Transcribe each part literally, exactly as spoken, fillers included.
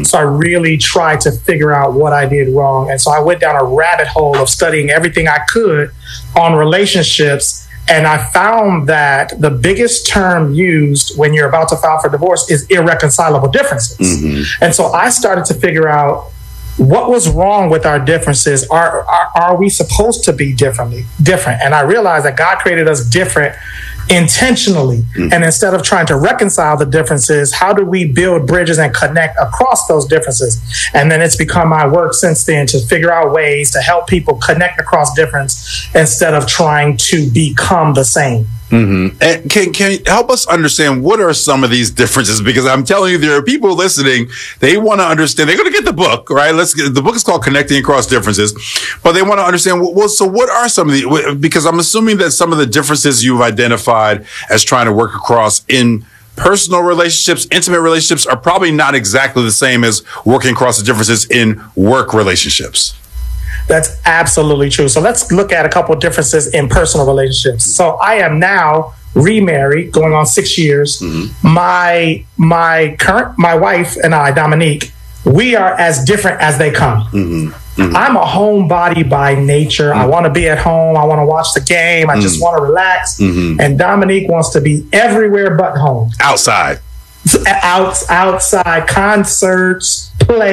Mm-hmm. So I really tried to figure out what I did wrong. And so I went down a rabbit hole of studying everything I could on relationships. And I found that the biggest term used when you're about to file for divorce is irreconcilable differences. Mm-hmm. And so I started to figure out what was wrong with our differences. Are, are are we supposed to be differently different? And I realized that God created us different intentionally. Mm-hmm. And instead of trying to reconcile the differences, how do we build bridges and connect across those differences? And then it's become my work since then to figure out ways to help people connect across difference instead of trying to become the same. Mm-hmm. And can can you help us understand what are some of these differences? Because I'm telling you, there are people listening. They want to understand. They're going to get the book, right? Let's get, the book is called Connecting Across Differences, but they want to understand. Well, so what are some of the? Because I'm assuming that some of the differences you've identified as trying to work across in personal relationships, intimate relationships, are probably not exactly the same as working across the differences in work relationships. That's absolutely true. So let's look at a couple of differences in personal relationships. So I am now remarried, going on six years. Mm-hmm. My my current my wife and I, Dominique, we are as different as they come. Mm-hmm. Mm-hmm. I'm a homebody by nature. Mm-hmm. I want to be at home. I want to watch the game. I mm-hmm. just want to relax. Mm-hmm. And Dominique wants to be everywhere but home. Outside. Out, outside, concerts,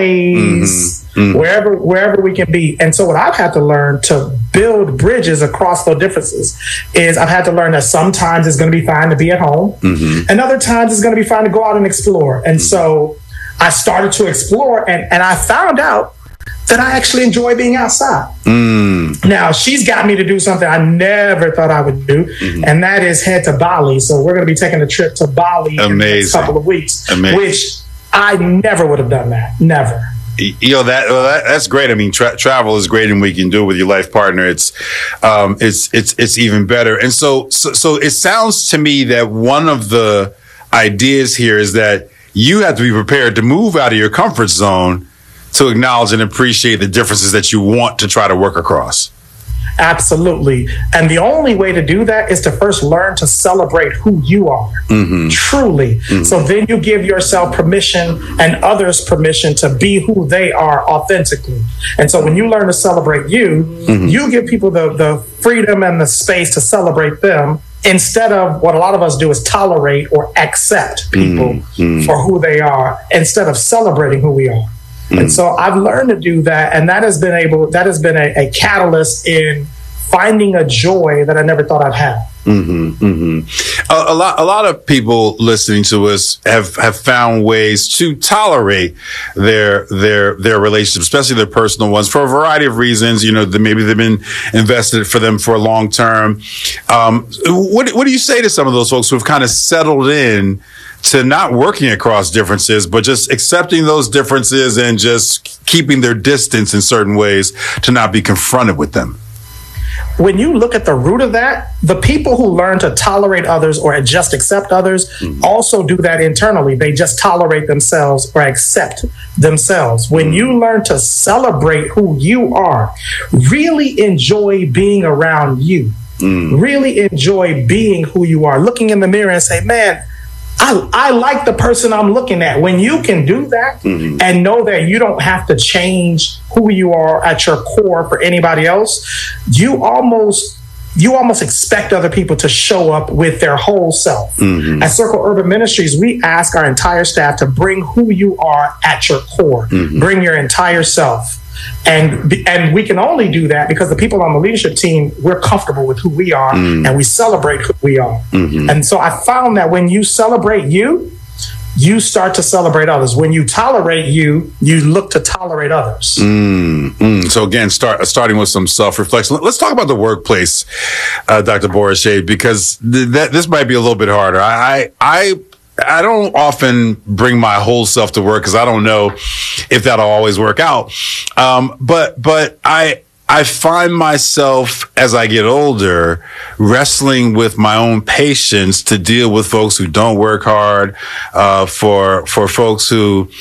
plays, mm-hmm. Mm-hmm. wherever wherever we can be. And so what I've had to learn to build bridges across those differences is I've had to learn that sometimes it's going to be fine to be at home, mm-hmm. and other times it's going to be fine to go out and explore. And mm-hmm. so I started to explore, and, and I found out that I actually enjoy being outside. Mm. Now, she's got me to do something I never thought I would do, mm-hmm. and that is head to Bali. So we're going to be taking a trip to Bali Amazing. in the next couple of weeks, Amazing. which I never would have done that. Never. You know, that, well, that that's great. I mean, tra- travel is great, and we can do it with your life partner. It's, um, it's, it's, it's even better. And so, so, so it sounds to me that one of the ideas here is that you have to be prepared to move out of your comfort zone to acknowledge and appreciate the differences that you want to try to work across. Absolutely. And the only way to do that is to first learn to celebrate who you are, mm-hmm. truly. Mm-hmm. So then you give yourself permission and others permission to be who they are authentically. And so when you learn to celebrate you, mm-hmm. you give people the, the freedom and the space to celebrate them, instead of what a lot of us do is tolerate or accept people mm-hmm. for who they are, instead of celebrating who we are. Mm. And so I've learned to do that, and that has been able, that has been a, a catalyst in finding a joy that I never thought I'd have. Mm-hmm, mm-hmm. A, a lot, a lot of people listening to us have, have found ways to tolerate their their their relationships, especially their personal ones, for a variety of reasons. You know, the, maybe they've been invested for them for a long term. Um, what what do you say to some of those folks who have kind of settled in to not working across differences, but just accepting those differences and just keeping their distance in certain ways to not be confronted with them? When you look at the root of that, the people who learn to tolerate others or just accept others mm-hmm. also do that internally. They just tolerate themselves or accept themselves. When mm-hmm. you learn to celebrate who you are, really enjoy being around you, mm-hmm. really enjoy being who you are, looking in the mirror and say, man, I, I like the person I'm looking at. When you can do that mm-hmm. and know that you don't have to change who you are at your core for anybody else, you almost you almost expect other people to show up with their whole self. Mm-hmm. At Circle Urban Ministries, we ask our entire staff to bring who you are at your core, mm-hmm. bring your entire self. And and we can only do that because the people on the leadership team, we're comfortable with who we are mm. and we celebrate who we are. Mm-hmm. And so I found that when you celebrate you, you start to celebrate others. When you tolerate you, you look to tolerate others. Mm, mm. So again, start starting with some self-reflection. Let's talk about the workplace, uh, Doctor Boris Shade, because th- that this might be a little bit harder. I I. I don't often bring my whole self to work because I don't know if that'll always work out. Um, but but I I find myself as I get older wrestling with my own patience to deal with folks who don't work hard, uh, for for folks who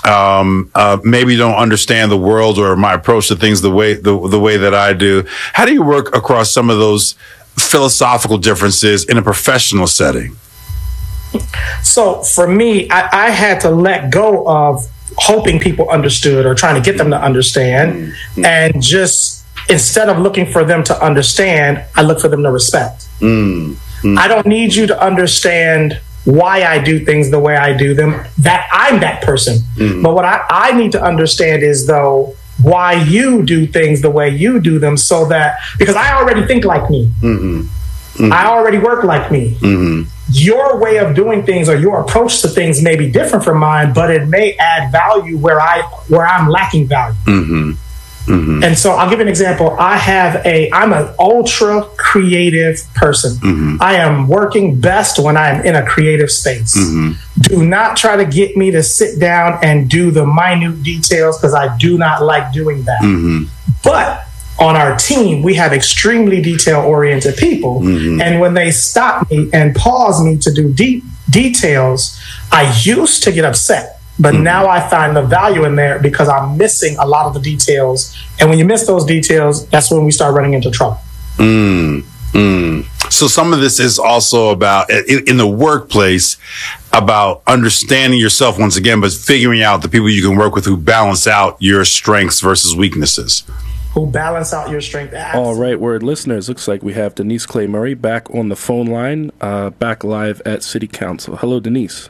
um, uh, maybe don't understand the world or my approach to things the way the the way that I do. How do you work across some of those philosophical differences in a professional setting? So for me, I, I had to let go of hoping people understood or trying to get them to understand. Mm-hmm. And just instead of looking for them to understand, I look for them to respect. Mm-hmm. I don't need you to understand why I do things the way I do them, that I'm that person. Mm-hmm. But what I, I need to understand is, though, why you do things the way you do them, so that, because I already think like me. Mm-hmm. Mm-hmm. I already work like me. Mm-hmm. Your way of doing things or your approach to things may be different from mine, but it may add value where I where I'm lacking value. Mm-hmm. Mm-hmm. And so I'll give you an example. I have a, I'm an ultra creative person. Mm-hmm. I am working best when I'm in a creative space. Mm-hmm. Do not try to get me to sit down and do the minute details, because I do not like doing that. Mm-hmm. But on our team, we have extremely detail-oriented people. Mm-hmm. And when they stop me and pause me to do deep details, I used to get upset. But mm-hmm. now I find the value in there because I'm missing a lot of the details. And when you miss those details, that's when we start running into trouble. Mm, mm. So some of this is also about, in, in the workplace, about understanding yourself once again, but figuring out the people you can work with who balance out your strengths versus weaknesses. Who balance out your strength. All right, word listeners, looks like we have Denise Clay Murray back on the phone line, uh, back live at City Council. Hello, Denise.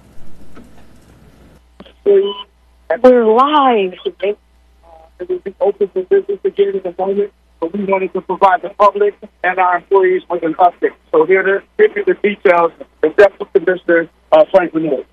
We're live. It will be open for business again in a moment, but we wanted to provide the public and our employees with an update. So here to give you the details, the Deputy Commissioner uh, Franklin Moore.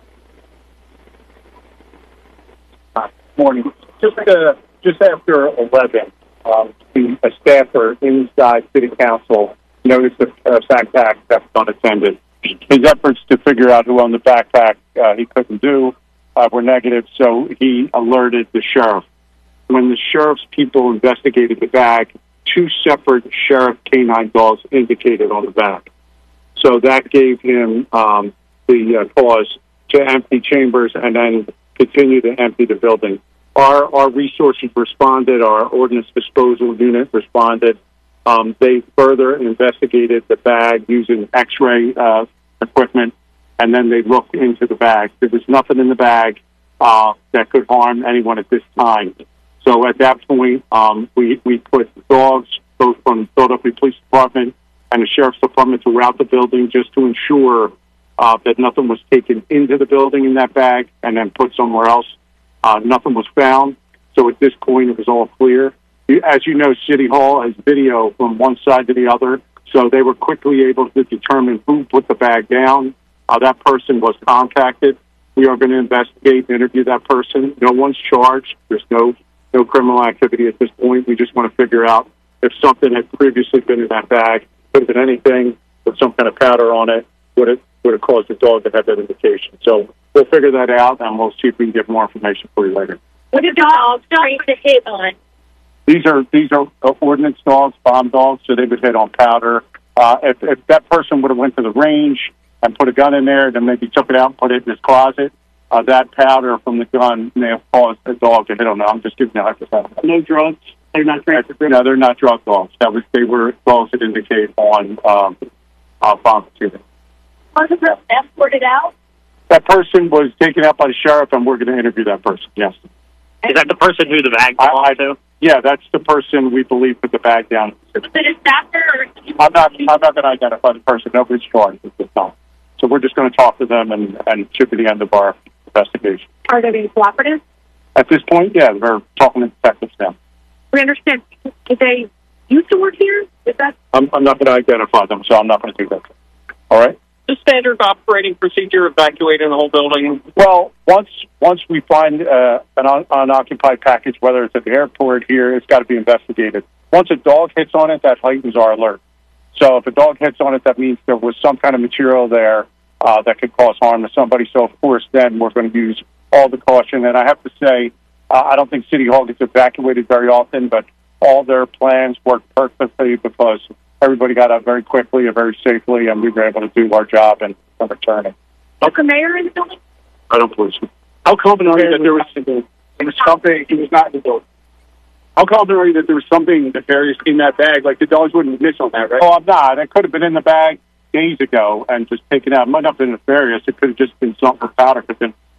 Uh, morning. Just uh, just after eleven, um, a staffer inside City Council noticed a uh, backpack that was unattended. His efforts to figure out who owned the backpack uh, he couldn't do. Uh, were negative, so he alerted the sheriff. When the sheriff's people investigated the bag, two separate sheriff canine dogs indicated on the bag. So that gave him um, the uh, cause to empty chambers and then continue to empty the building. Our our resources responded. Our ordnance disposal unit responded. Um, they further investigated the bag using X-ray uh, equipment. And then they looked into the bag. There was nothing in the bag uh, that could harm anyone at this time. So at that point, um, we, we put dogs, both from the Philadelphia Police Department and the Sheriff's Department, throughout the building just to ensure uh, that nothing was taken into the building in that bag and then put somewhere else. Uh, nothing was found. So at this point, it was all clear. As you know, City Hall has video from one side to the other. So they were quickly able to determine who put the bag down. Uh, that person was contacted. We are going to investigate and interview that person. No one's charged. There's no no criminal activity at this point. We just want to figure out if something had previously been in that bag. Could have been anything with some kind of powder on it. Would it would have caused the dog to have that indication? So we'll figure that out, and we'll see if we can get more information for you later. What are dogs trying to hit on? These are these are ordnance dogs, bomb dogs, so they would hit on powder. Uh, if, if that person would have went to the range and put a gun in there, then maybe took it out and put it in his closet, uh, that powder from the gun may have caused a dog to hit on them. I'm just giving you a hypothetical. No drugs? They're not transferred? No, they're not drug dogs. That was, they were dogs that indicate on um, uh, bomb shooting. Was it escorted out? That person was taken out by the sheriff, and we're going to interview that person, yes. Is that the person who the bag belonged to? Yeah, that's the person we believe put the bag down. Was it a staffer? Or I'm not, I'm not going to identify the person. Nobody's charged at this time. So we're just going to talk to them, and, and should be the end of our investigation. Are they being cooperative? At this point, yeah, we're talking to detectives now. We understand. Did they used to work here? Is that? I'm, I'm not going to identify them, so I'm not going to do that. All right? The standard operating procedure, evacuating the whole building? Well, once once we find uh, an un- unoccupied package, whether it's at the airport here, it's got to be investigated. Once a dog hits on it, that heightens our alert. So if a dog hits on it, that means there was some kind of material there uh, that could cause harm to somebody. So, of course, then we're going to use all the caution. And I have to say, uh, I don't think City Hall gets evacuated very often, but all their plans worked perfectly because everybody got out very quickly and very safely, and we were able to do our job and returning. Was the mayor in the building? I don't believe so. How confident are you that there was, there was something, he was not in the building. how confident are you that there was something nefarious in that bag? Like, the dogs wouldn't miss on that, right? Oh, I'm not. It could have been in the bag days ago and just taken out. It might not have been nefarious. It could have just been something with powder could have been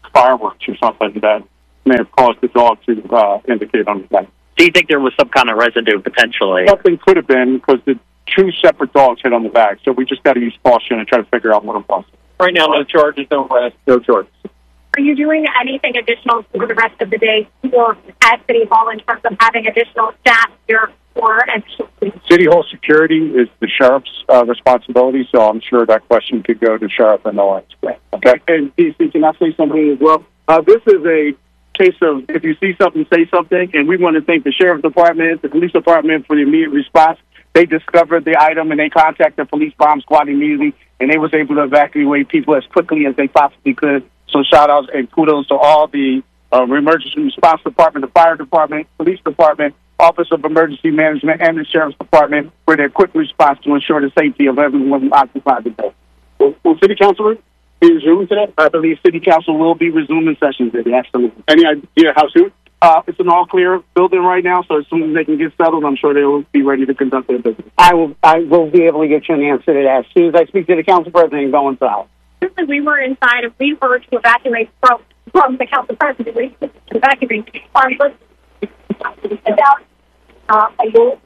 fireworks or something that may have caused the dog to uh, indicate on the back. Do you think there was some kind of residue potentially? Something could have been because the two separate dogs hit on the back. So we just got to use caution and try to figure out what it was. Right now, no charges, no arrest, no charges. Are you doing anything additional for the rest of the day or at City Hall in terms of having additional staff here or additional? City Hall security is the sheriff's uh, responsibility, so I'm sure that question could go to Sheriff and they'll explain. Okay? And D C, can I say something as well? Uh, this is a case of if you see something, say something, and we want to thank the Sheriff's Department, the Police Department for the immediate response. They discovered the item and they contacted the police bomb squad immediately, and they was able to evacuate people as quickly as they possibly could. So shout outs and kudos to all the uh, emergency response department, the fire department, police department, Office of Emergency Management, and the Sheriff's Department for their quick response to ensure the safety of everyone who occupied the day. Will, will City Council be resuming today? I believe City Council will be resuming sessions today, absolutely. Any idea how soon? Uh, it's an all-clear building right now, so as soon as they can get settled, I'm sure they will be ready to conduct their business. I will I will be able to get you an answer to that as soon as I speak to the council president and go inside. We were inside and we were to evacuate from, from the council president. We were to evacuate our about uh, a little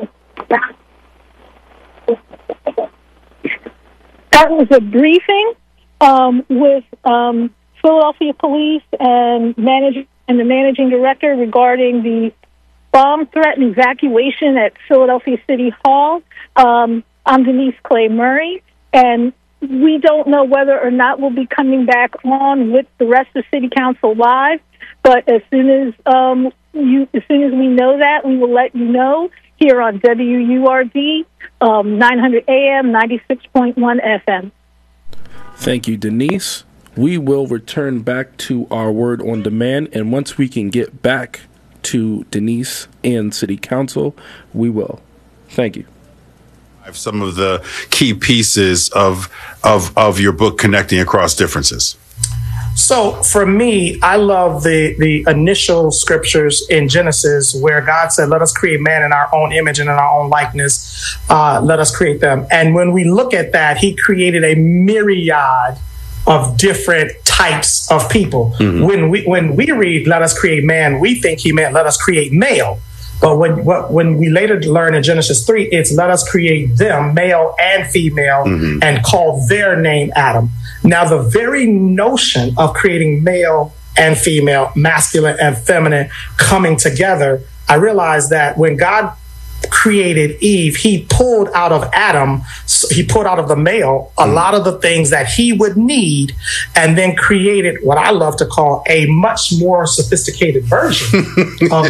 That was a briefing um, with um, Philadelphia Police and manage and the managing director regarding the bomb threat and evacuation at Philadelphia City Hall. Um, I'm Denise Clay Murray, and we don't know whether or not we'll be coming back on with the rest of City Council live. But as soon as um, you, as soon as we know that, we will let you know here on W U R D um, nine hundred A M, ninety-six point one F M. Thank you, Denise. We will return back to our Word on Demand, and once we can get back to Denise and City Council, we will. Thank you. Some of the key pieces of of of your book, Connecting Across Differences. So for me, I love the the initial scriptures in Genesis where God said, let us create man in our own image and in our own likeness. Uh, let us create them. And when we look at that, he created a myriad of different types of people. Mm-hmm. When we when we read, let us create man, we think he meant let us create male. But when what, when we later learn in Genesis three, it's let us create them, male and female, mm-hmm. and call their name Adam. Now, the very notion of creating male and female, masculine and feminine coming together, I realized that when God created Eve, he pulled out of Adam, he pulled out of the male a lot of the things that he would need, and then created what I love to call a much more sophisticated version of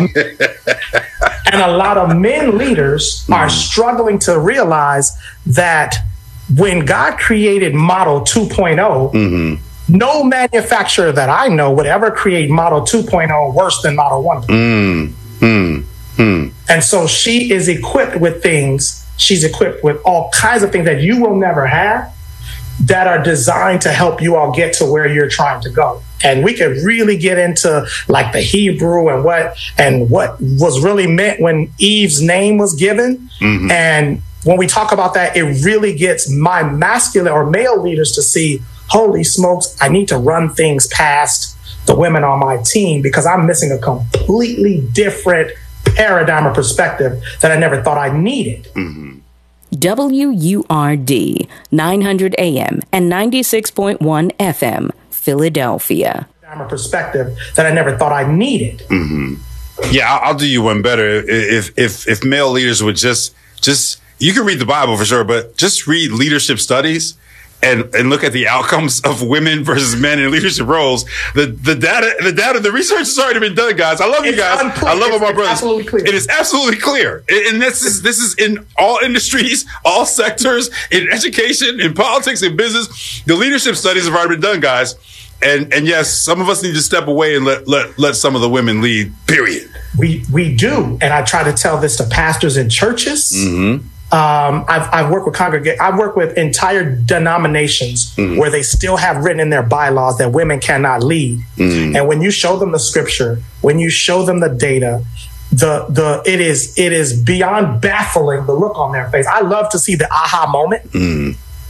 and a lot of men leaders mm. are struggling to realize that when God created Model two point oh, mm-hmm. no manufacturer that I know would ever create Model two point oh worse than Model one. Mm. Mm. Mm. And so she is equipped with things, she's equipped with all kinds of things that you will never have that are designed to help you all get to where you're trying to go. And we could really get into like the Hebrew and what and what was really meant when Eve's name was given. Mm-hmm. And when we talk about that, it really gets my masculine or male leaders to see, holy smokes, I need to run things past the women on my team because I'm missing a completely different paradigm or perspective that I never thought I needed. Mm-hmm. W U R D, nine hundred A M and ninety-six point one F M, Philadelphia. A perspective that I never thought I needed. Mm-hmm. Yeah, I'll, I'll do you one better. If if if male leaders would just just you can read the Bible for sure, but just read leadership studies and and look at the outcomes of women versus men in leadership roles. The the data the data the research has already been done, guys. I love you it's guys. Unclear. I love all my brothers. Absolutely clear. It is absolutely clear, and this is this is in all industries, all sectors, in education, in politics, in business. The leadership studies have already been done, guys. And and yes, some of us need to step away and let let let some of the women lead. Period. We we do, and I try to tell this to pastors in churches. Mm-hmm. Um, I've I've worked with congregate. I've worked with entire denominations mm-hmm. where they still have written in their bylaws that women cannot lead. Mm-hmm. And when you show them the scripture, when you show them the data, the the it is it is beyond baffling the look on their face. I love to see the aha moment. Mm-hmm.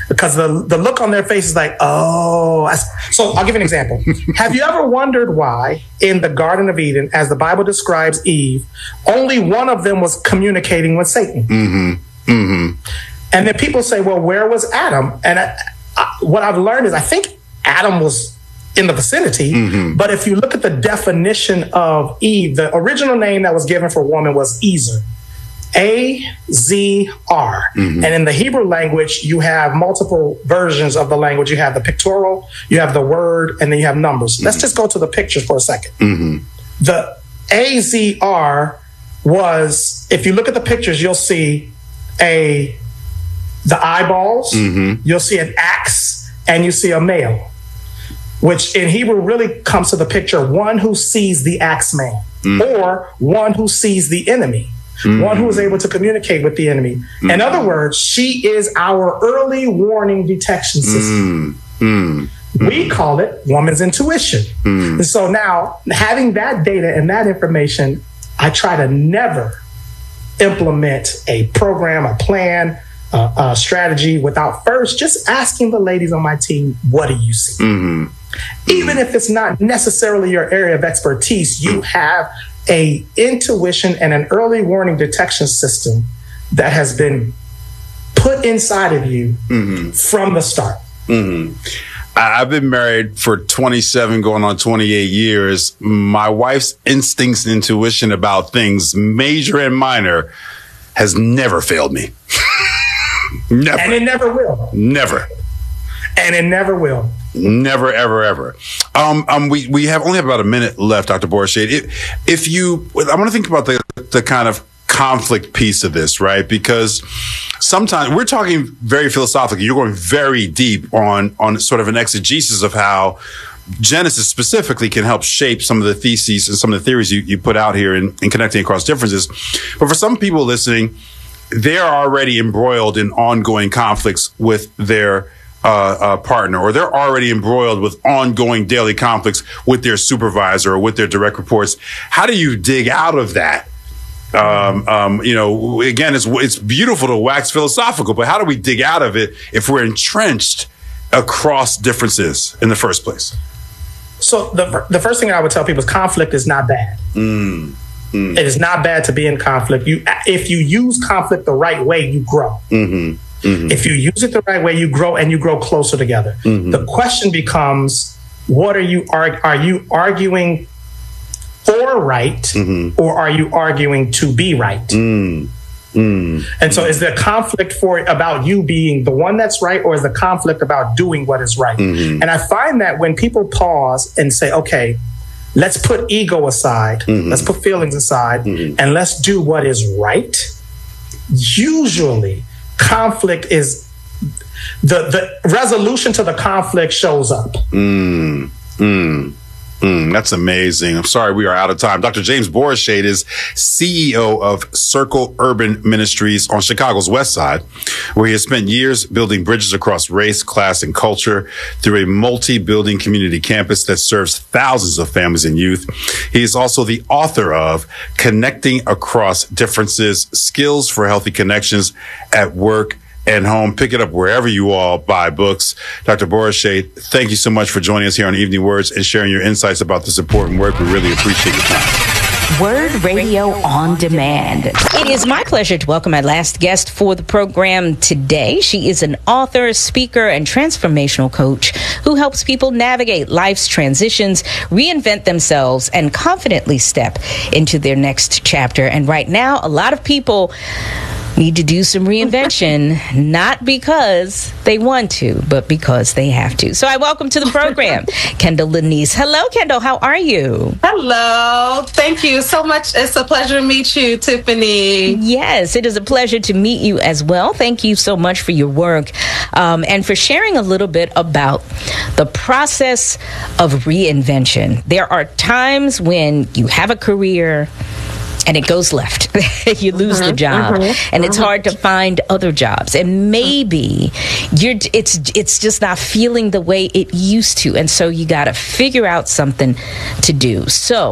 because the, the look on their face is like, oh. So I'll give you an example. Have you ever wondered why in the Garden of Eden, as the Bible describes Eve, only one of them was communicating with Satan? Mm-hmm. Mm-hmm. And then people say, well, where was Adam? And I, I, what I've learned is I think Adam was in the vicinity. Mm-hmm. But if you look at the definition of Eve, the original name that was given for woman was Ezer. A Z R. Mm-hmm. And in the Hebrew language, you have multiple versions of the language. You have the pictorial, you have the word, and then you have numbers. Mm-hmm. Let's just go to the pictures for a second. Mm-hmm. The A Z R was, if you look at the pictures, you'll see a the eyeballs, mm-hmm. you'll see an axe, and you see a male, which in Hebrew really comes to the picture one who sees the axe man, mm-hmm. or one who sees the enemy. Mm-hmm. One who is able to communicate with the enemy. Mm-hmm. In other words, she is our early warning detection system. Mm-hmm. We call it woman's intuition. Mm-hmm. And so now, having that data and that information, I try to never implement a program, a plan, a, a strategy without first just asking the ladies on my team, what do you see? Mm-hmm. Even if it's not necessarily your area of expertise, you have a intuition and an early warning detection system that has been put inside of you mm-hmm. from the start. Mm-hmm. I've been married for twenty-seven, going on twenty-eight years. My wife's instincts and intuition about things, major and minor, has never failed me. Never. And it never will. Never. And it never will. Never, ever, ever. Um, um, we, we have only have about a minute left, Doctor Borshed. If, if you, I want to think about the, the kind of conflict piece of this, right? Because sometimes we're talking very philosophically. You're going very deep on, on sort of an exegesis of how Genesis specifically can help shape some of the theses and some of the theories you, you put out here in, in connecting across differences. But for some people listening, they're already embroiled in ongoing conflicts with their Uh, uh, partner, or they're already embroiled with ongoing daily conflicts with their supervisor or with their direct reports. How do you dig out of that? Um, um, you know, again, it's it's beautiful to wax philosophical, but how do we dig out of it if we're entrenched across differences in the first place? So the the first thing I would tell people is conflict is not bad. Mm. Mm. It is not bad to be in conflict. You, if you use conflict the right way, you grow. Mm-hmm. Mm-hmm. If you use it the right way, you grow and you grow closer together. Mm-hmm. The question becomes, what are you arg- are you arguing for right, mm-hmm. or are you arguing to be right? Mm. Mm. And so is the conflict for about you being the one that's right, or is the conflict about doing what is right? Mm-hmm. And I find that when people pause and say, okay, let's put ego aside, mm-hmm. let's put feelings aside, mm-hmm. and let's do what is right, usually conflict is the the resolution to the conflict shows up. Mm, mm, mm, that's amazing. I'm sorry we are out of time. Doctor James Borshed is C E O of Circle Urban Ministries on Chicago's West Side, where he has spent years building bridges across race, class, and culture through a multi-building community campus that serves thousands of families and youth. He is also the author of Connecting Across Differences, Skills for Healthy Connections at Work and Home. Pick it up wherever you all buy books. Doctor Borshed, thank you so much for joining us here on Evening Words and sharing your insights about this important work. We really appreciate your time. Word Radio on Demand. It is my pleasure to welcome my last guest for the program today. She is an author, speaker, and transformational coach who helps people navigate life's transitions, reinvent themselves, and confidently step into their next chapter. And right now, a lot of people need to do some reinvention, not because they want to, but because they have to. So I welcome to the program Kendall Lanice. Hello, Kendall. How are you? Hello. Thank you so much. It's a pleasure to meet you, Tiffany. Yes, it is a pleasure to meet you as well. Thank you so much for your work um, and for sharing a little bit about the process of reinvention. There are times when you have a career and it goes left. You lose mm-hmm, the job, mm-hmm, and it's mm-hmm. hard to find other jobs. And maybe you're it's it's just not feeling the way it used to, and so you got to figure out something to do. So,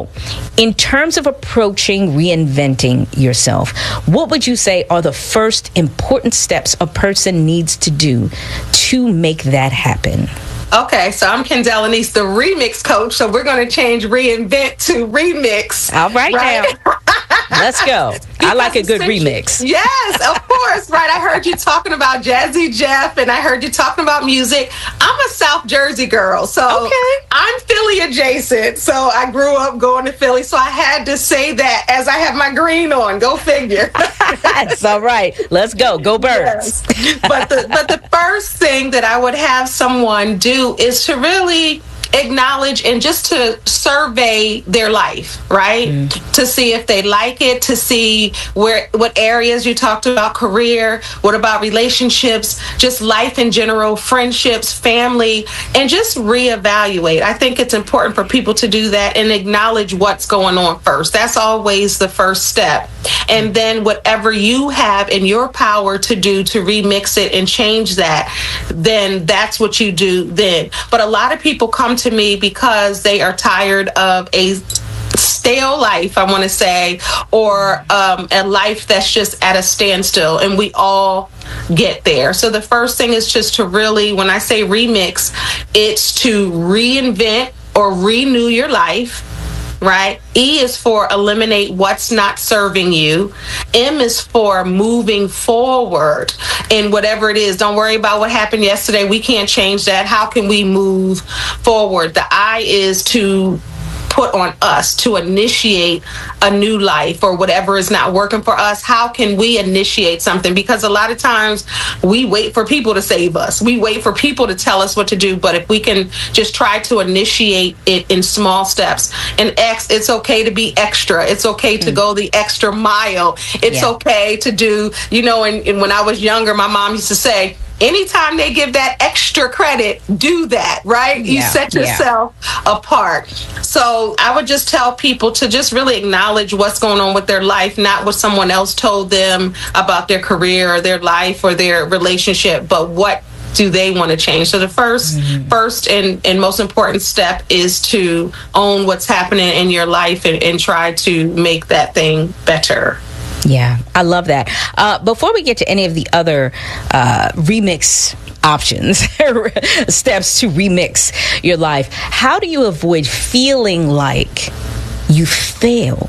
In terms of approaching reinventing yourself, what would you say are the first important steps a person needs to do to make that happen? Okay, so I'm Kendall Anise, the remix coach. So we're going to change reinvent to remix. All right, right? now. Let's go. I like a good remix. Yes, of course. Right. I heard you talking about Jazzy Jeff, and I heard you talking about music. I'm a South Jersey girl, so okay. I'm Philly adjacent. So I grew up going to Philly, so I had to say that as I have my green on. Go figure. That's all right. Let's go. Go Birds. Yes. But the but the first thing that I would have someone do is to really acknowledge and just to survey their life, right? Mm. To see if they like it, to see where what areas you talked about, career, what about relationships, just life in general, friendships, family, and just reevaluate. I think it's important for people to do that and acknowledge what's going on first. That's always the first step. And then whatever you have in your power to do to remix it and change that, then that's what you do then. But a lot of people come to me because they are tired of a stale life, I want to say, or um, a life that's just at a standstill, and we all get there. So the first thing is just to really, when I say remix, it's to reinvent or renew your life. Right? E is for eliminate what's not serving you. M is for moving forward in whatever it is. Don't worry about what happened yesterday. We can't change that. How can we move forward? The I is to put on us to initiate a new life or whatever is not working for us. How can we initiate something? Because a lot of times we wait for people to save us. We wait for people to tell us what to do. But if we can just try to initiate it in small steps. And X, it's okay to be extra. It's okay to mm. go the extra mile. It's yeah. okay to do, you know, and, and when I was younger, my mom used to say, anytime they give that extra credit, do that, right? You yeah, set yourself yeah. apart. So I would just tell people to just really acknowledge what's going on with their life, not what someone else told them about their career or their life or their relationship, but what do they want to change? So the first mm-hmm. first and, and most important step is to own what's happening in your life and, and try to make that thing better. Yeah, I love that. Uh, before we get to any of the other uh, remix options, steps to remix your life, how do you avoid feeling like you failed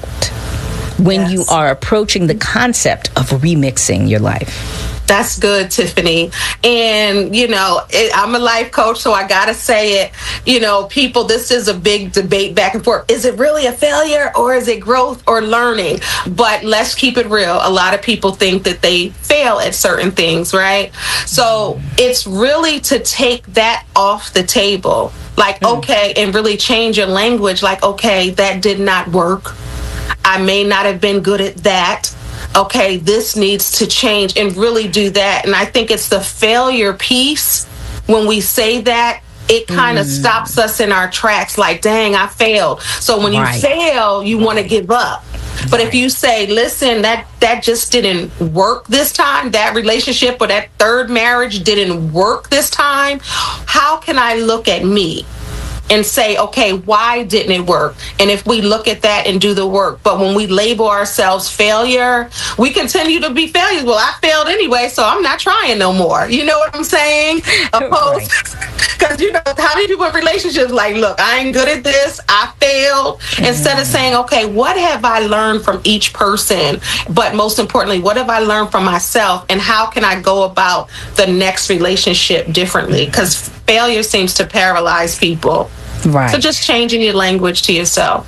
when yes. you are approaching the concept of remixing your life? That's good, Tiffany. And, you know, it, I'm a life coach, so I got to say it. You know, people, this is a big debate back and forth. Is it really a failure or is it growth or learning? But let's keep it real. A lot of people think that they fail at certain things, right? So it's really to take that off the table. Like, mm. okay, and really change your language. Like, okay, that did not work. I may not have been good at that. Okay, this needs to change, and really do that. And I think it's the failure piece. When we say that, it kind of mm. stops us in our tracks, like, dang, I failed. So when right. you fail, you want to give up. But right. if you say, listen, that, that just didn't work this time, that relationship or that third marriage didn't work this time, how can I look at me and say, okay, why didn't it work? And if we look at that and do the work, but when we label ourselves failure, we continue to be failures. Well, I failed anyway, so I'm not trying no more. You know what I'm saying? Opposed, because you know how many people in relationships like, look, I ain't good at this, I failed. Mm-hmm. Instead of saying, okay, what have I learned from each person? But most importantly, what have I learned from myself, and how can I go about the next relationship differently? Because failure seems to paralyze people. Right. So just changing your language to yourself.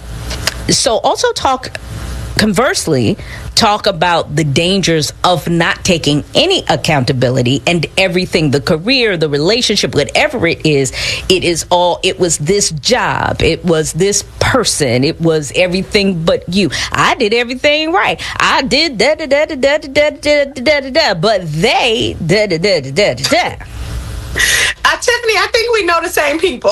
So also talk, conversely, talk about the dangers of not taking any accountability and everything, the career, the relationship, whatever it is, it is all, it was this job, it was this person, it was everything but you. I did everything right. I did da da da da da da da da da da, but they da da da da da da. Uh, Tiffany, I think we know the same people.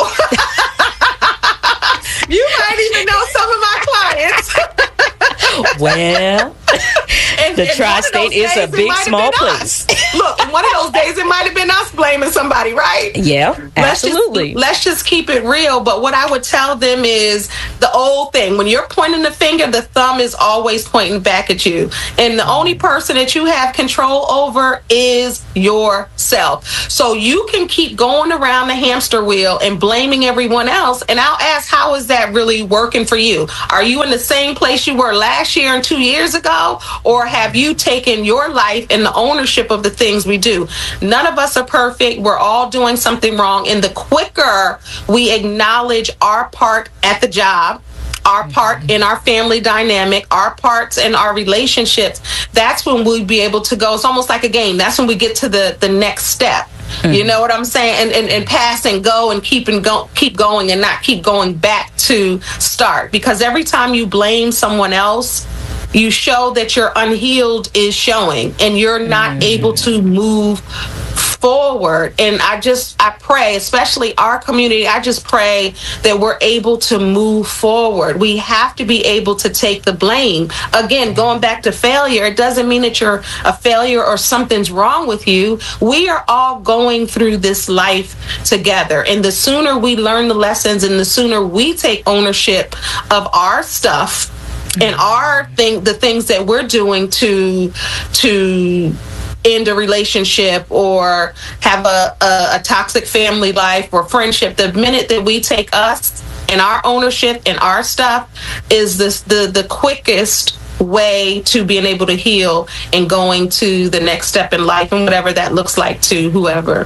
You might even know some of my clients. Well, and And, the and tri-state is a big, small place. Look, one of those days it might have been us blaming somebody, right? Yeah, absolutely. Let's just, let's just keep it real. But what I would tell them is the old thing. When you're pointing the finger, the thumb is always pointing back at you. And the only person that you have control over is yourself. So you can keep going around the hamster wheel and blaming everyone else. And I'll ask, how is that really working for you? Are you in the same place you were last year and two years ago? Or have you taken your life and the ownership of the things we do? None of us are perfect. We're all doing something wrong. And the quicker we acknowledge our part at the job, our part in our family dynamic, our parts in our relationships, that's when we'll be able to go. It's almost like a game. That's when we get to the, the next step. Mm. You know what I'm saying? And, and and pass and go and keep and go, keep going and not keep going back to start. Because every time you blame someone else, you show that your unhealed is showing and you're not mm. able to move forward. And I just, I pray, especially our community, I just pray that we're able to move forward. We have to be able to take the blame. Again, going back to failure, it doesn't mean that you're a failure or something's wrong with you. We are all going through this life together. And the sooner we learn the lessons and the sooner we take ownership of our stuff and our thing, the things that we're doing to, to, end a relationship or have a, a, a toxic family life or friendship, the minute that we take us and our ownership and our stuff is this the the quickest way to being able to heal and going to the next step in life and whatever that looks like to whoever.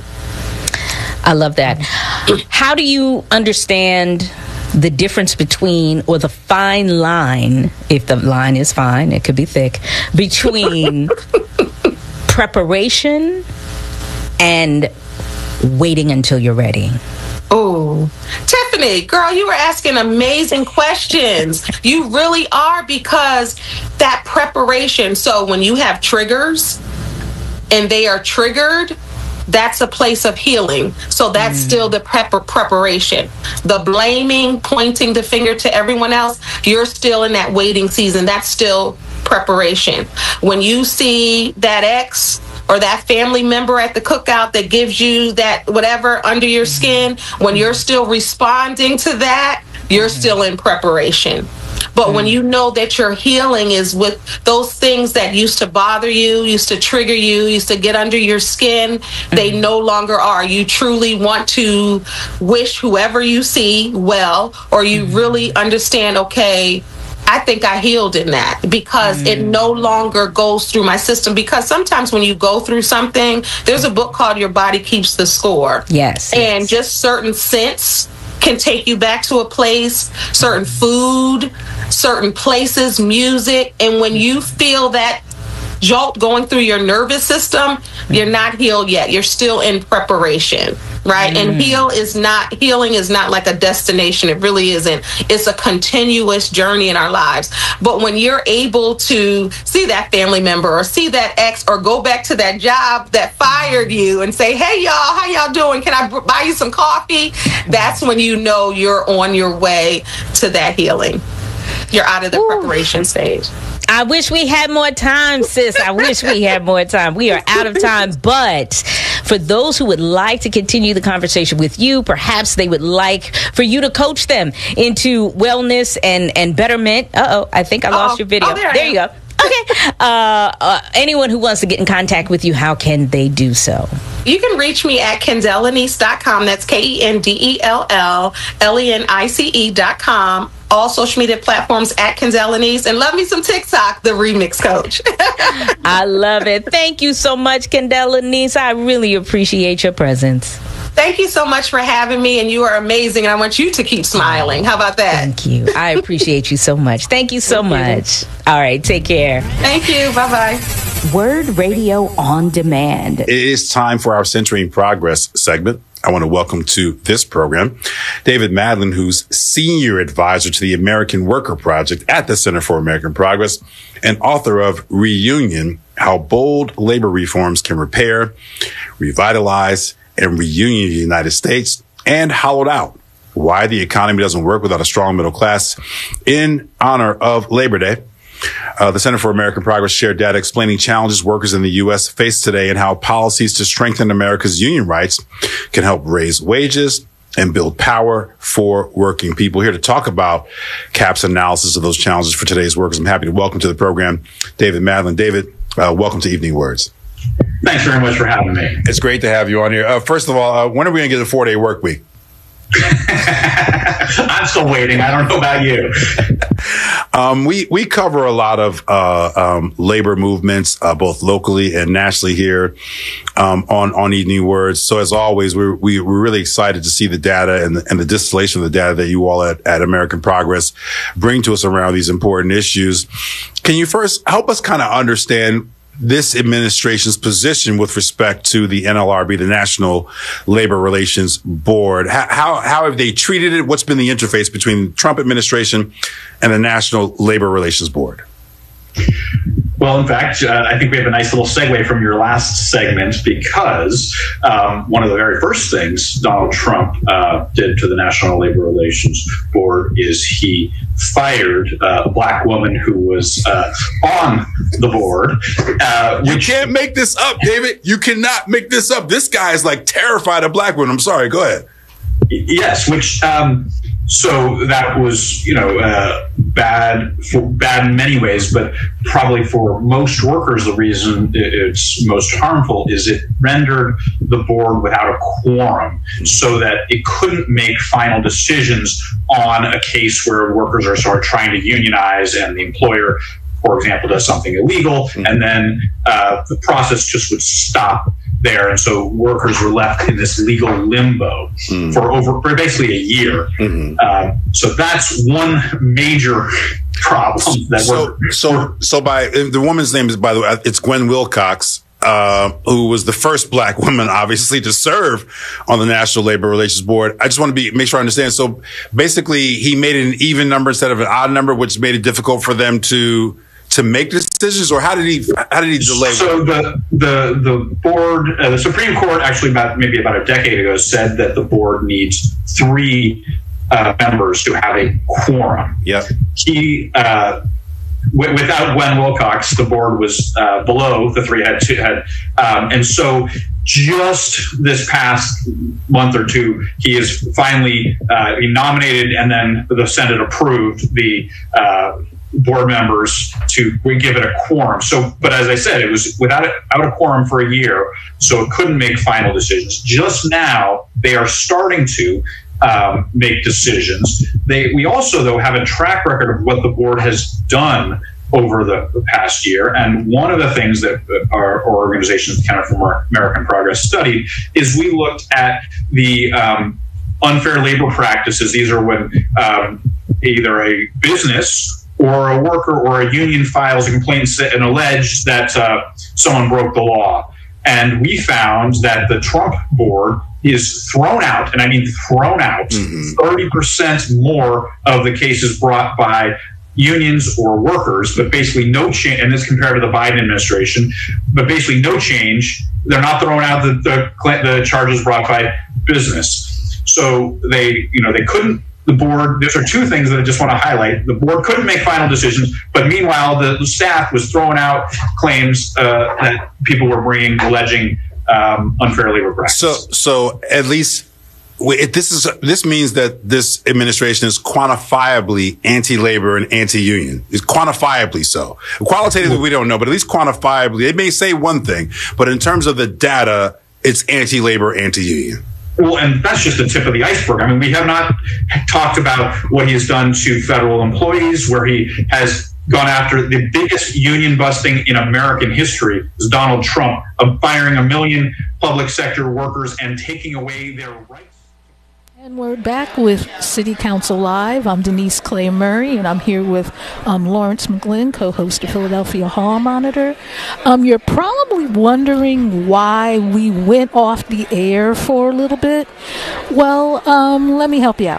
I love that. How do you understand the difference between, or the fine line, if the line is fine, it could be thick, between preparation and waiting until you're ready? Oh, Tiffany, girl, you were asking amazing questions. You really are, because that preparation. So when you have triggers and they are triggered, that's a place of healing. So that's mm. still the prep preparation. The blaming, pointing the finger to everyone else, you're still in that waiting season. That's still preparation. When you see that ex or that family member at the cookout that gives you that whatever under your skin, when you're still responding to that, you're still in preparation. But when you know that your healing is with those things that used to bother you, used to trigger you, used to get under your skin, they no longer are. You truly want to wish whoever you see well, or you really understand, okay, I think I healed in that, because mm. it no longer goes through my system. Because sometimes when you go through something, there's a book called Your Body Keeps the Score. Yes. And yes. just certain scents can take you back to a place, certain food, certain places, music. And when you feel that jolt going through your nervous system, you're not healed yet. You're still in preparation, right? Mm. And heal is not, healing is not like a destination. It really isn't. It's a continuous journey in our lives. But when you're able to see that family member or see that ex or go back to that job that fired you and say, hey, y'all, how y'all doing? Can I buy you some coffee? That's when you know you're on your way to that healing. You're out of the Ooh. preparation stage. I wish we had more time, sis. I wish we had more time. We are out of time. But for those who would like to continue the conversation with you, perhaps they would like for you to coach them into wellness and, and betterment. Uh-oh, I think I lost Uh-oh. your video. Oh, there there you go. Okay. Uh, uh, anyone who wants to get in contact with you, how can they do so? You can reach me at kendell lenice dot com. That's K E N D E L L L E N I C E dot com. All social media platforms at Kendell Lenice. And love me some TikTok, the Remix Coach. I love it. Thank you so much, Kendell Lenice. I really appreciate your presence. Thank you so much for having me, and you are amazing, and I want you to keep smiling. How about that? Thank you. I appreciate you so much. Thank you so Thank much. You. All right, take care. Thank you. Bye-bye. Word Radio on Demand. It is time for our Centering Progress segment. I want to welcome to this program David Madlin, who's Senior Advisor to the American Worker Project at the Center for American Progress and author of Reunion, How Bold Labor Reforms Can Repair, Revitalize, and Reunion the United States, and Hollowed Out, Why the Economy Doesn't Work Without a Strong Middle Class, in honor of Labor Day. Uh, the Center for American Progress shared data explaining challenges workers in the U S face today and how policies to strengthen America's union rights can help raise wages and build power for working people. Here to talk about C A P's analysis of those challenges for today's workers, I'm happy to welcome to the program David Madlin. David, uh, welcome to Evening Words. Thanks very much for having me. It's great to have you on here. Uh, first of all, uh, when are we going to get a four-day work week? I'm still waiting. I don't know about you. um, we we cover a lot of uh, um, labor movements, uh, both locally and nationally here um, on on Evening Words. So as always, we're we, we're really excited to see the data and the, and the distillation of the data that you all at, at American Progress bring to us around these important issues. Can you first help us kind of understand this administration's position with respect to the N L R B, the National Labor Relations Board? How, how, how have they treated it? What's been the interface between the Trump administration and the National Labor Relations Board? Well, in fact, uh, I think we have a nice little segue from your last segment because um, one of the very first things Donald Trump uh, did to the National Labor Relations Board is he fired uh, a black woman who was uh, on the board. Uh, you can't make this up, David. You cannot make this up. This guy is like terrified of black women. I'm sorry. Go ahead. Yes, which um, so that was, you know, uh, bad for bad in many ways, but probably for most workers, the reason it's most harmful is it rendered the board without a quorum, so that it couldn't make final decisions on a case where workers are sort of trying to unionize and the employer, for example, does something illegal, mm-hmm. and then uh, the process just would stop there. And so workers were left in this legal limbo mm. for over for basically a year. Mm-hmm. Um, so that's one major problem. That so, we're, so, we're, so by the woman's name is, by the way, it's Gwen Wilcox, uh, who was the first black woman, obviously, to serve on the National Labor Relations Board. I just want to be make sure I understand. So basically, he made it an even number instead of an odd number, which made it difficult for them to. to make decisions, or how did he how did he delay? So the the the board, uh, the Supreme Court, actually about maybe about a decade ago, said that the board needs three uh, members to have a quorum. Yep. He uh, w- without Gwen Wilcox, the board was uh, below the three had two had, um, and so just this past month or two, he is finally uh, he nominated, and then the Senate approved the. Uh, board members to give it a quorum. So, but as I said, it was without a, without a quorum for a year, so it couldn't make final decisions. Just now, they are starting to um, make decisions. They, we also, though, have a track record of what the board has done over the, the past year. And one of the things that our, our organization, the Center for American Progress, studied is we looked at the um, unfair labor practices. These are when um, either a business or a worker or a union files a complaint and allege that uh, someone broke the law. And we found that the Trump board is thrown out, and I mean thrown out, mm-hmm. thirty percent more of the cases brought by unions or workers, but basically no change, and this compared to the Biden administration, but basically no change. They're not throwing out the, the, the charges brought by business. So they, you know, they couldn't, the board, these are two things that I just want to highlight. The board couldn't make final decisions, but meanwhile, the, the staff was throwing out claims uh, that people were bringing, alleging um, unfair labor practices. So, so at least it, this is this means that this administration is quantifiably anti-labor and anti-union. It's quantifiably so. Qualitatively, we don't know, but at least quantifiably, it may say one thing, but in terms of the data, it's anti-labor, anti-union. Well, and that's just the tip of the iceberg. I mean, we have not talked about what he has done to federal employees, where he has gone after the biggest union busting in American history, is Donald Trump, of firing a million public sector workers and taking away their rights. And we're back with City Council Live. I'm Denise Clay Murray, and I'm here with um, Lawrence McGlynn, co-host of Philadelphia Hall Monitor. Um, you're probably wondering why we went off the air for a little bit. Well, um, let me help you out.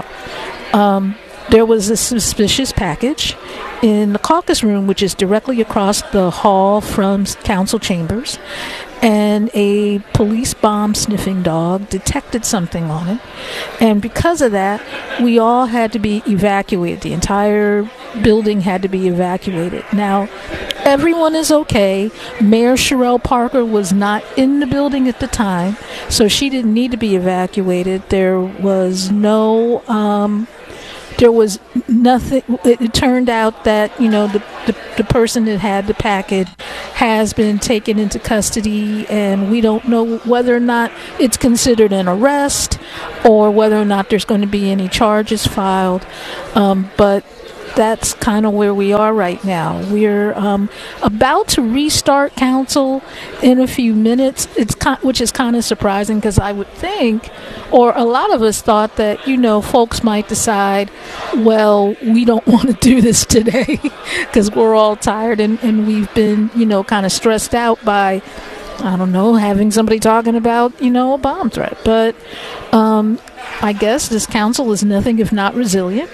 Um, there was a suspicious package in the caucus room, which is directly across the hall from council chambers. and a police bomb sniffing dog detected something on it. And because of that, we all had to be evacuated. The entire building had to be evacuated. Now, everyone is okay. Mayor Sherelle Parker was not in the building at the time, so she didn't need to be evacuated. There was no... Um, There was nothing. It, it turned out that, you know, the, the the person that had the package has been taken into custody, and we don't know whether or not it's considered an arrest or whether or not there's going to be any charges filed. Um, but that's kind of where we are right now. We're um, about to restart council in a few minutes. It's kind, which is kind of surprising because I would think, or a lot of us thought that, you know, folks might decide, well, we don't want to do this today because we're all tired and, and we've been, you know, kind of stressed out by, I don't know, having somebody talking about, you know, a bomb threat. But um, I guess this council is nothing if not resilient.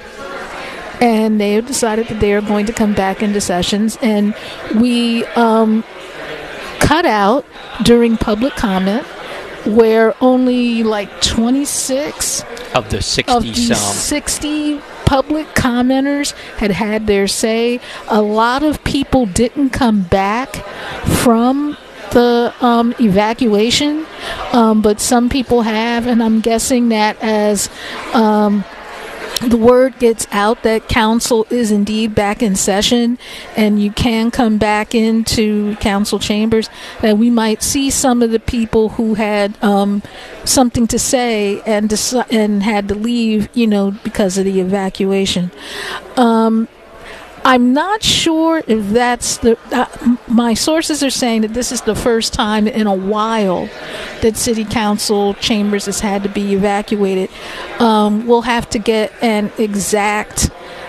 And they have decided that they are going to come back into sessions. And we um, cut out during public comment where only like twenty-six of the sixty of the some sixty public commenters had had their say. A lot of people didn't come back from the um, evacuation, um, but some people have, and I'm guessing that as um, the word gets out that council is indeed back in session and you can come back into council chambers, that we might see some of the people who had um, something to say and deci- and had to leave, you know, because of the evacuation. Um, I'm not sure if that's the... Uh, my sources are saying that this is the first time in a while that city council chambers has had to be evacuated. Um, we'll have to get an exact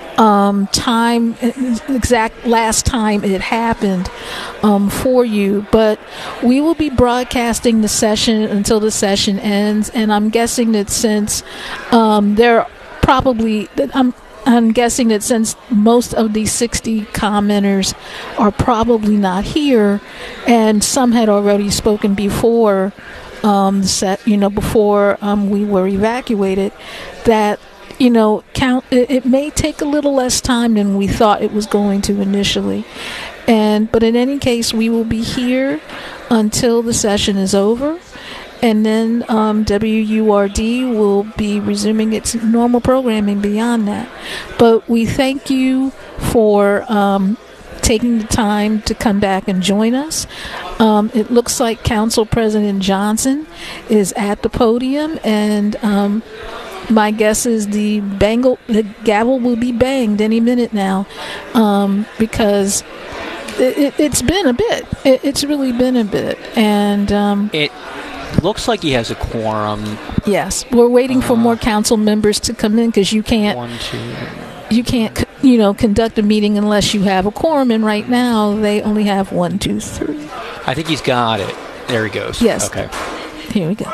um, time, exact last time it happened um, for you. But we will be broadcasting the session until the session ends. And I'm guessing that since um, there probably... I'm I'm guessing that since most of these sixty commenters are probably not here, and some had already spoken before, um, set, you know, before um, we were evacuated, that, you know, count. It, it may take a little less time than we thought it was going to initially, and but in any case, we will be here until the session is over. And then um, W U R D will be resuming its normal programming beyond that. But we thank you for um, taking the time to come back and join us. Um, it looks like Council President Johnson is at the podium, and um, my guess is the bangle, the gavel will be banged any minute now, um, because it, it, it's been a bit. It, it's really been a bit, and um, it. Looks like he has a quorum. Yes, we're waiting uh, for more council members to come in because you can't. One, two. You can't, you know, conduct a meeting unless you have a quorum. And right now, they only have one, two, three. I think he's got it. There he goes. Yes. Okay. Here we go.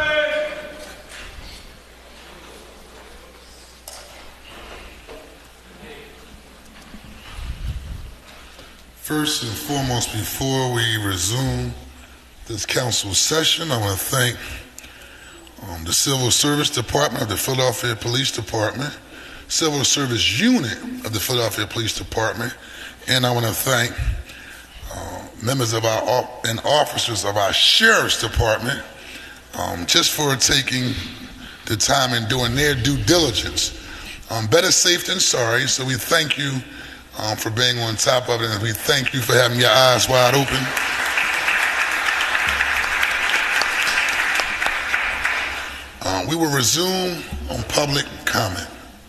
First and foremost, before we resume this council session, I want to thank um, the Civil Service Department of the Philadelphia Police Department, Civil Service Unit of the Philadelphia Police Department, and I want to thank uh, members of our and officers of our Sheriff's Department um, just for taking the time and doing their due diligence. Um, better safe than sorry, so we thank you um, for being on top of it, and we thank you for having your eyes wide open. Uh, we will resume on public comment.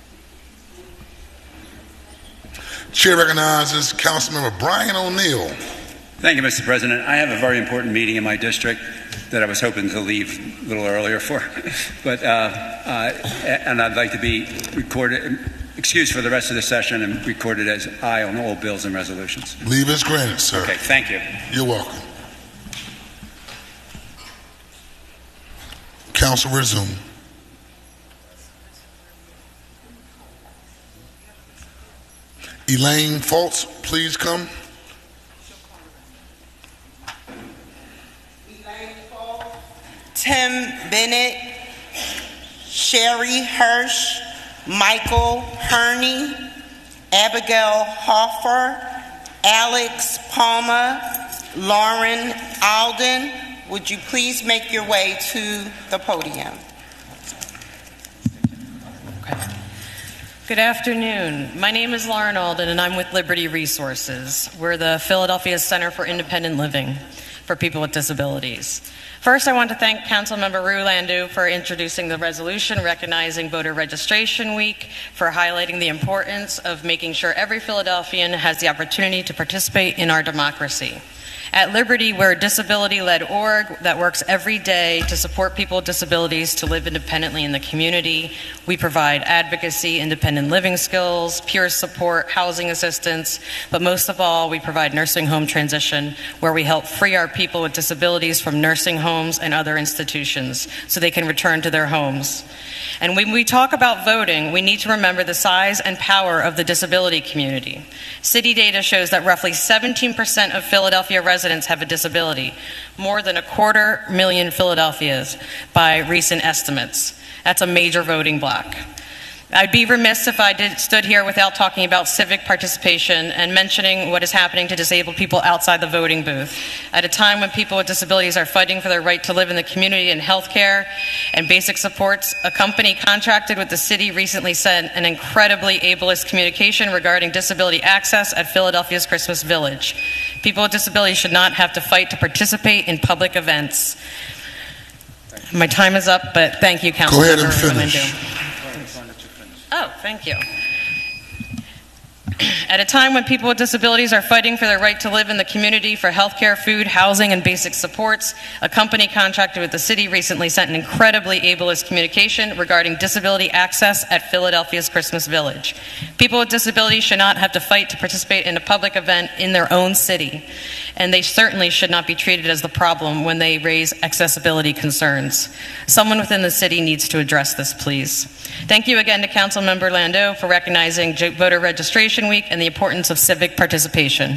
Chair recognizes Councilmember Brian O'Neill. Thank you, Mister President. I have a very important meeting in my district that I was hoping to leave a little earlier for, but uh, uh, and I'd like to be recorded, excused for the rest of the session and recorded as aye on all bills and resolutions. Leave is granted, sir. Okay, thank you. You're welcome. Council resume. Elaine Fultz, please come. Tim Bennett, Sherry Hirsch, Michael Herney, Abigail Hoffer, Alex Palmer, Lauren Alden. Would you please make your way to the podium? Good afternoon. My name is Lauren Alden, and I'm with Liberty Resources. We're the Philadelphia Center for Independent Living for people with disabilities. First, I want to thank Councilmember Rue Landau for introducing the resolution recognizing Voter Registration Week, for highlighting the importance of making sure every Philadelphian has the opportunity to participate in our democracy. At Liberty, we're a disability-led org that works every day to support people with disabilities to live independently in the community. We provide advocacy, independent living skills, peer support, housing assistance, but most of all, we provide nursing home transition, where we help free our people with disabilities from nursing homes and other institutions so they can return to their homes. And when we talk about voting, we need to remember the size and power of the disability community. City data shows that roughly seventeen percent of Philadelphia residents have a disability, more than a quarter million Philadelphians by recent estimates. That's a major voting bloc. I'd be remiss if I did, stood here without talking about civic participation and mentioning what is happening to disabled people outside the voting booth. At a time when people with disabilities are fighting for their right to live in the community and health care and basic supports, a company contracted with the city recently sent an incredibly ableist communication regarding disability access at Philadelphia's Christmas Village. People with disabilities should not have to fight to participate in public events. My time is up, but thank you, Councilmember. Go ahead and finish. Oh, thank you. At a time when people with disabilities are fighting for their right to live in the community for healthcare, food, housing, and basic supports, a company contracted with the city recently sent an incredibly ableist communication regarding disability access at Philadelphia's Christmas Village. People with disabilities should not have to fight to participate in a public event in their own city, and they certainly should not be treated as the problem when they raise accessibility concerns. Someone within the city needs to address this, please. Thank you again to Councilmember Landau for recognizing Voter Registration Week and the importance of civic participation.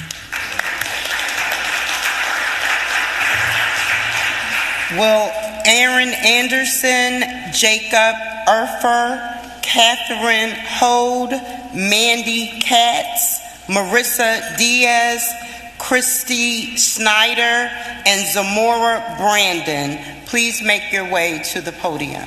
Will Aaron Anderson, Jacob Urfer, Catherine Hold, Mandy Katz, Marissa Diaz, Christy Snyder, and Zamora Brandon please make your way to the podium?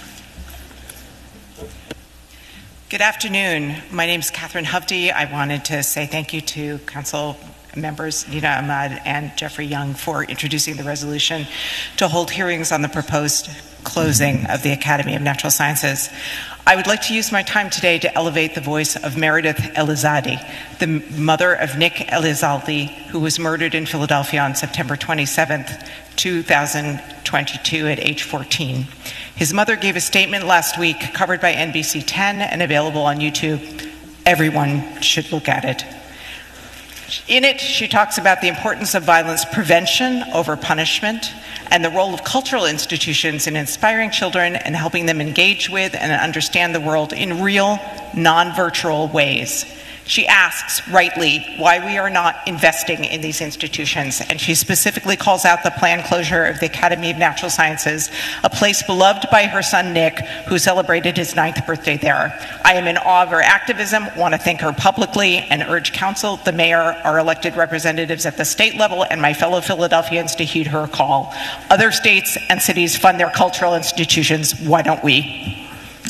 Good afternoon. My name is Catherine Hovde. I wanted to say thank you to Council members Nina Ahmad and Jeffrey Young for introducing the resolution to hold hearings on the proposed closing of the Academy of Natural Sciences. I would like to use my time today to elevate the voice of Meredith Elizalde, the mother of Nick Elizalde, who was murdered in Philadelphia on September twenty-seventh, two thousand twenty-two at age fourteen. His mother gave a statement last week covered by N B C ten and available on YouTube. Everyone should look at it. In it, she talks about the importance of violence prevention over punishment and the role of cultural institutions in inspiring children and helping them engage with and understand the world in real, non-virtual ways. She asks, rightly, why we are not investing in these institutions, and she specifically calls out the planned closure of the Academy of Natural Sciences, a place beloved by her son Nick, who celebrated his ninth birthday there. I am in awe of her activism, want to thank her publicly, and urge Council, the Mayor, our elected representatives at the state level, and my fellow Philadelphians to heed her call. Other states and cities fund their cultural institutions. Why don't we?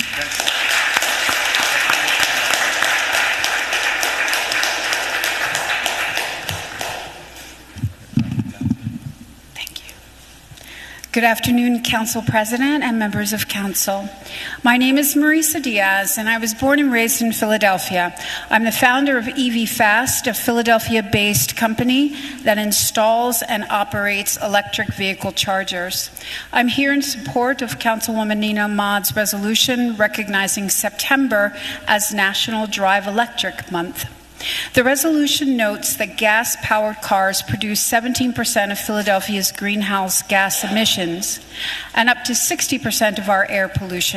Good afternoon, Council President and members of Council. My name is Marisa Diaz, and I was born and raised in Philadelphia. I'm the founder of E V Fast, a Philadelphia-based company that installs and operates electric vehicle chargers. I'm here in support of Councilwoman Nina Ahmad's resolution recognizing September as National Drive Electric Month. The resolution notes that gas-powered cars produce seventeen percent of Philadelphia's greenhouse gas emissions and up to sixty percent of our air pollution.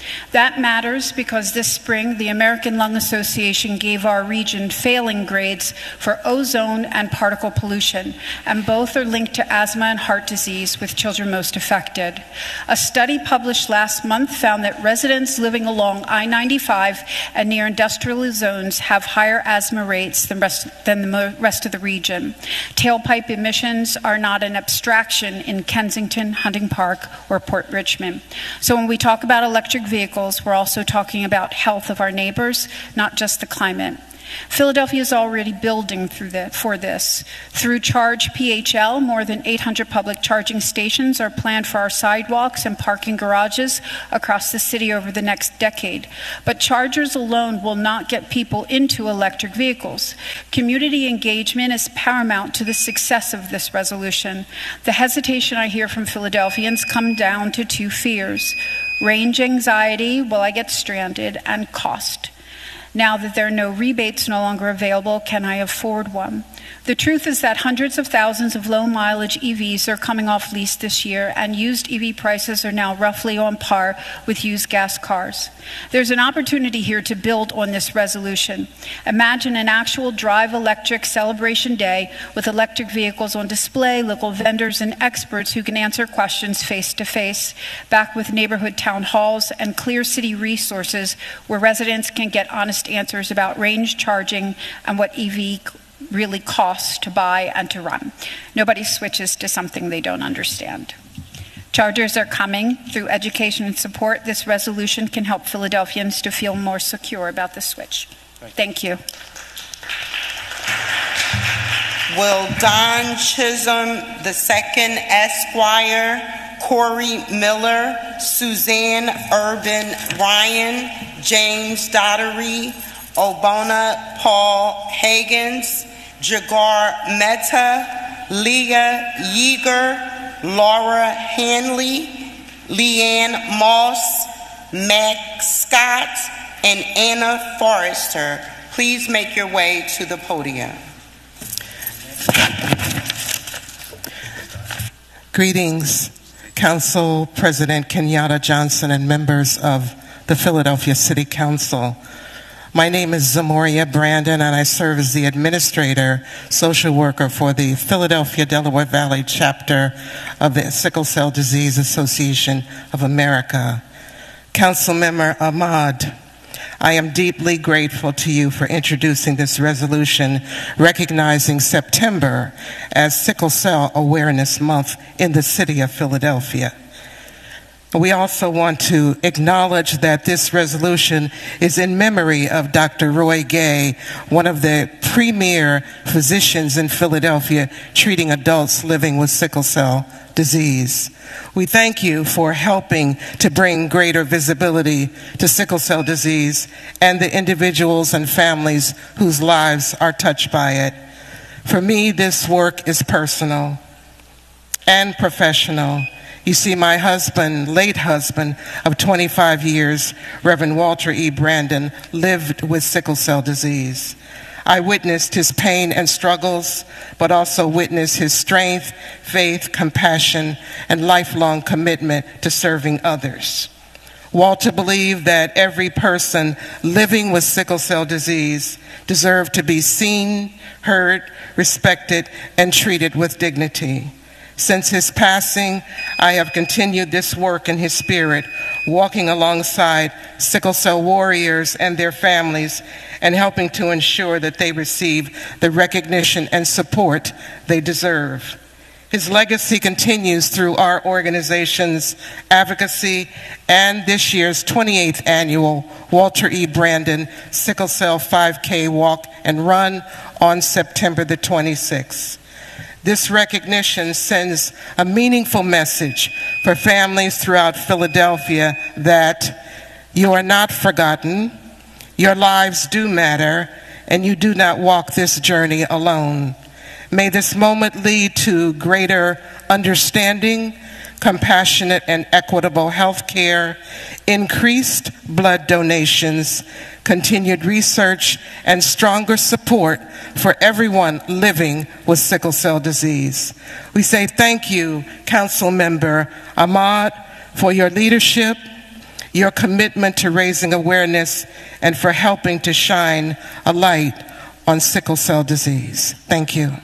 That matters because this spring, the American Lung Association gave our region failing grades for ozone and particle pollution, and both are linked to asthma and heart disease, with children most affected. A study published last month found that residents living along I ninety-five and near industrial zones have higher asthma rates than, rest, than the rest of the region. Tailpipe emissions are not an abstraction in Kensington, Hunting Park, or Port Richmond. So when we talk about electric vehicles, we're also talking about health of our neighbors, not just the climate. Philadelphia is already building through the, for this. Through Charge P H L, more than eight hundred public charging stations are planned for our sidewalks and parking garages across the city over the next decade. But chargers alone will not get people into electric vehicles. Community engagement is paramount to the success of this resolution. The hesitation I hear from Philadelphians come down to two fears: range anxiety, will I get stranded, and cost. Now that there are no rebates no longer available, can I afford one? The truth is that hundreds of thousands of low-mileage E Vs are coming off lease this year, and used E V prices are now roughly on par with used gas cars. There's an opportunity here to build on this resolution. Imagine an actual Drive Electric celebration day with electric vehicles on display, local vendors and experts who can answer questions face-to-face, back with neighborhood town halls and clear city resources where residents can get honest answers about range charging and what E V really costs to buy and to run. Nobody switches to something they don't understand. Chargers are coming. Through education and support, this resolution can help Philadelphians to feel more secure about the switch. Thank you. Will Don Chisholm the Second Esquire, Corey Miller, Suzanne Urban Ryan, James Dottery, Obona Paul Higgins, Jagar Mehta, Leah Yeager, Laura Hanley, Leanne Moss, Max Scott, and Anna Forrester. Please make your way to the podium. Greetings, Council President Kenyatta Johnson and members of the Philadelphia City Council. My name is Zamoria Brandon, and I serve as the administrator, social worker for the Philadelphia Delaware Valley chapter of the Sickle Cell Disease Association of America. Councilmember Ahmad, I am deeply grateful to you for introducing this resolution recognizing September as Sickle Cell Awareness Month in the city of Philadelphia. We also want to acknowledge that this resolution is in memory of Doctor Roy Gay, one of the premier physicians in Philadelphia treating adults living with sickle cell disease. We thank you for helping to bring greater visibility to sickle cell disease and the individuals and families whose lives are touched by it. For me, this work is personal and professional. You see, my husband, late husband of twenty-five years, Reverend Walter E. Brandon, lived with sickle cell disease. I witnessed his pain and struggles, but also witnessed his strength, faith, compassion, and lifelong commitment to serving others. Walter believed that every person living with sickle cell disease deserved to be seen, heard, respected, and treated with dignity. Since his passing, I have continued this work in his spirit, walking alongside sickle cell warriors and their families and helping to ensure that they receive the recognition and support they deserve. His legacy continues through our organization's advocacy and this year's twenty-eighth annual Walter E. Brandon Sickle Cell five K Walk and Run on September the twenty-sixth. This recognition sends a meaningful message for families throughout Philadelphia that you are not forgotten, your lives do matter, and you do not walk this journey alone. May this moment lead to greater understanding, compassionate and equitable health care, increased blood donations, continued research, and stronger support for everyone living with sickle cell disease. We say thank you, Council Member Ahmad, for your leadership, your commitment to raising awareness, and for helping to shine a light on sickle cell disease. Thank you.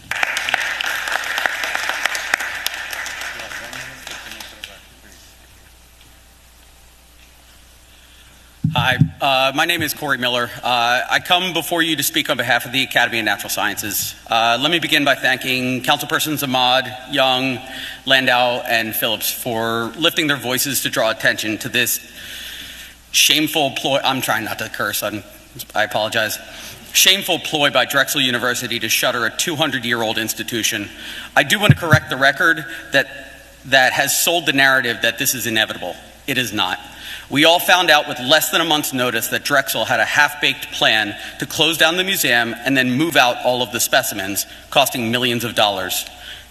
Hi, uh, my name is Corey Miller. Uh, I come before you to speak on behalf of the Academy of Natural Sciences. Uh, let me begin by thanking Councilpersons Ahmad, Young, Landau, and Phillips for lifting their voices to draw attention to this shameful ploy. I'm trying not to curse, I'm, I apologize. Shameful ploy by Drexel University to shutter a two hundred year old institution. I do want to correct the record that, that has sold the narrative that this is inevitable. It is not. We all found out with less than a month's notice that Drexel had a half-baked plan to close down the museum and then move out all of the specimens, costing millions of dollars.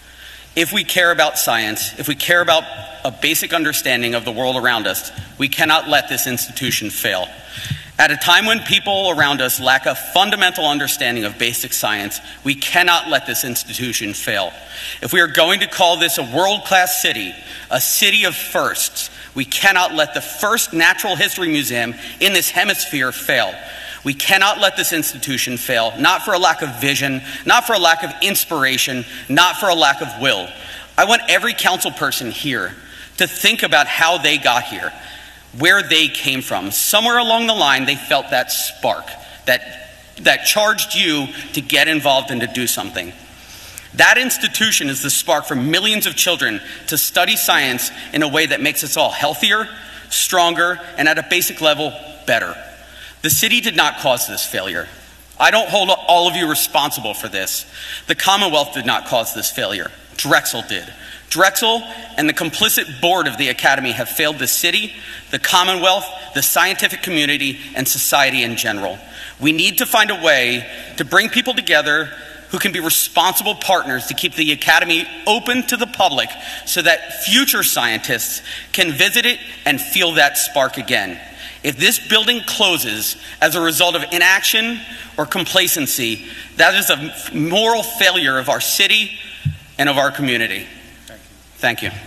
If we care about science, if we care about a basic understanding of the world around us, we cannot let this institution fail. At a time when people around us lack a fundamental understanding of basic science, we cannot let this institution fail. If we are going to call this a world-class city, a city of firsts, we cannot let the first natural history museum in this hemisphere fail. We cannot let this institution fail, not for a lack of vision, not for a lack of inspiration, not for a lack of will. I want every council person here to think about how they got here, where they came from. Somewhere along the line, they felt that spark, that, that charged you to get involved and to do something. That institution is the spark for millions of children to study science in a way that makes us all healthier, stronger, and at a basic level, better. The city did not cause this failure. I don't hold all of you responsible for this. The Commonwealth did not cause this failure. Drexel did. Drexel and the complicit board of the Academy have failed the city, the Commonwealth, the scientific community, and society in general. We need to find a way to bring people together who can be responsible partners to keep the Academy open to the public so that future scientists can visit it and feel that spark again. If this building closes as a result of inaction or complacency, that is a moral failure of our city and of our community. Thank you.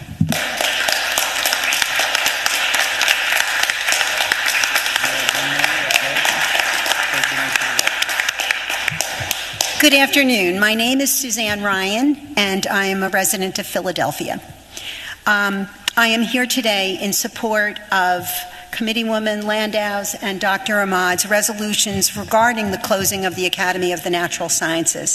Good afternoon. My name is Suzanne Ryan, and I am a resident of Philadelphia. Um, I am here today in support of Committeewoman Landau's and Doctor Ahmad's resolutions regarding the closing of the Academy of the Natural Sciences.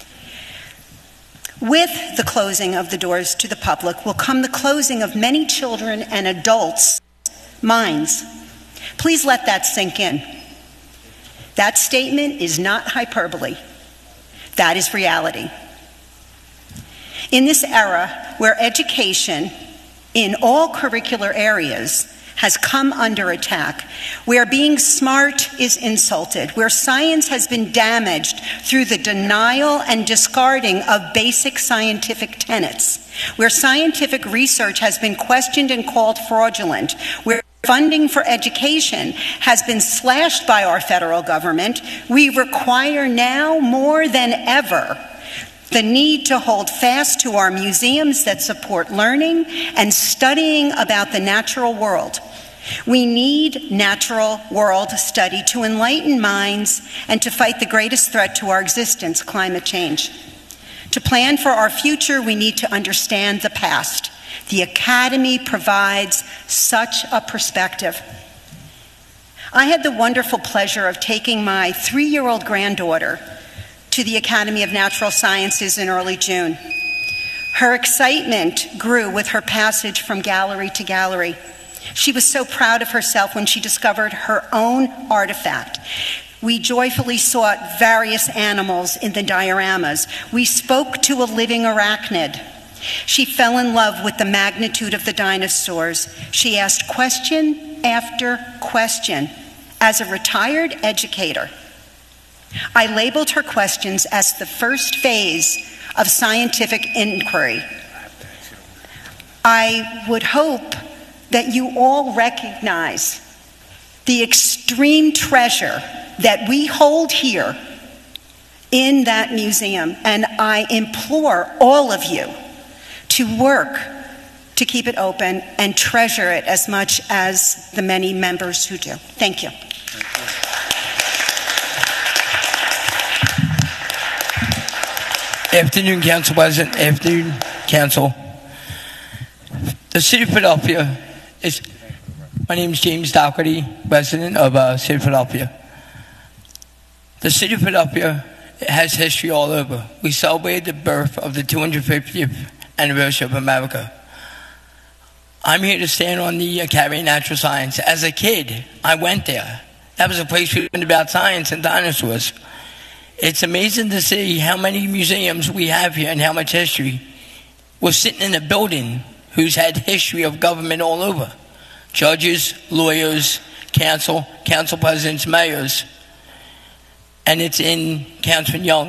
With the closing of the doors to the public will come the closing of many children and adults' minds. Please let that sink in. That statement is not hyperbole. That is reality. In this era where education in all curricular areas has come under attack, where being smart is insulted, where science has been damaged through the denial and discarding of basic scientific tenets, where scientific research has been questioned and called fraudulent, where funding for education has been slashed by our federal government, we require now more than ever the need to hold fast to our museums that support learning and studying about the natural world. We need natural world study to enlighten minds and to fight the greatest threat to our existence, climate change. To plan for our future, we need to understand the past. The Academy provides such a perspective. I had the wonderful pleasure of taking my three-year-old granddaughter to the Academy of Natural Sciences in early June. Her excitement grew with her passage from gallery to gallery. She was so proud of herself when she discovered her own artifact. We joyfully sought various animals in the dioramas. We spoke to a living arachnid. She fell in love with the magnitude of the dinosaurs. She asked question after question. As a retired educator, I labeled her questions as the first phase of scientific inquiry. I would hope that you all recognize the extreme treasure that we hold here in that museum, and I implore all of you to work to keep it open and treasure it as much as the many members who do. Thank you. Afternoon, Council President. Afternoon, Council. The City of Philadelphia is. My name is James Doherty, resident of uh, City of Philadelphia. The City of Philadelphia has history all over. We celebrated the birth of the two hundred fiftieth anniversary of America. I'm here to stand on the Academy of Natural Science. As a kid, I went there. That was a place we learned about science and dinosaurs. It's amazing to see how many museums we have here and how much history. We're sitting in a building who's had history of government all over. Judges, lawyers, council, council presidents, mayors. And it's in Councilman Young.